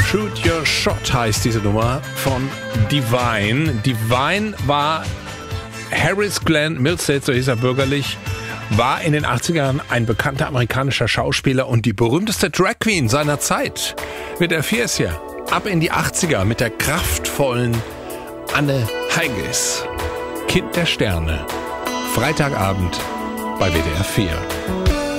Shoot Your Shot heißt diese Nummer von Divine. Divine war Harris Glenn Millstate, so hieß er bürgerlich, war in den 80ern ein bekannter amerikanischer Schauspieler und die berühmteste Drag Queen seiner Zeit. Mit der Fierce hier ab in die 80er mit der kraftvollen Anne Heiges. Kind der Sterne. Freitagabend bei WDR 4.